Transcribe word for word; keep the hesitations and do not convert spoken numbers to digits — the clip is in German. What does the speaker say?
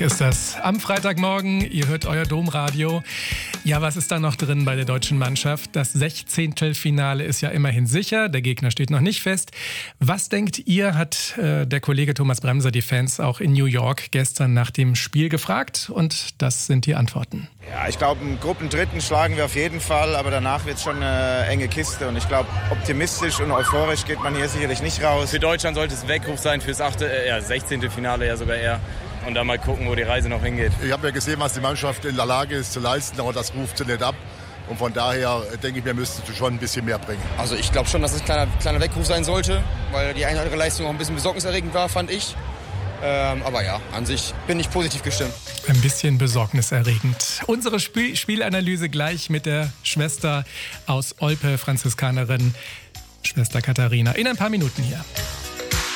ist das. Am Freitagmorgen, ihr hört euer Domradio. Ja, was ist da noch drin bei der deutschen Mannschaft? Das Sechzehntelfinale ist ja immerhin sicher, der Gegner steht noch nicht fest. Was denkt ihr, hat äh, der Kollege Thomas Bremser die Fans auch in New York gestern nach dem Spiel gefragt? Und das sind die Antworten. Ja, ich glaube, einen Gruppendritten schlagen wir auf jeden Fall, aber danach wird es schon eine enge Kiste. Und ich glaube, optimistisch und euphorisch geht man hier sicherlich nicht raus. Für Deutschland sollte es ein Weckruf sein fürs achte, äh, ja, Sechzehntelfinale ja sogar eher. Und dann mal gucken, wo die Reise noch hingeht. Ich habe ja gesehen, was die Mannschaft in der Lage ist zu leisten, aber das ruft sie nicht ab. Und von daher denke ich, wir müssten schon ein bisschen mehr bringen. Also ich glaube schon, dass es ein kleiner, kleiner Weckruf sein sollte, weil die eine oder andere Leistung auch ein bisschen besorgniserregend war, fand ich. Ähm, aber ja, an sich bin ich positiv gestimmt. Ein bisschen besorgniserregend. Unsere Spiel- Spielanalyse gleich mit der Schwester aus Olpe, Franziskanerin, Schwester Katharina. In ein paar Minuten hier.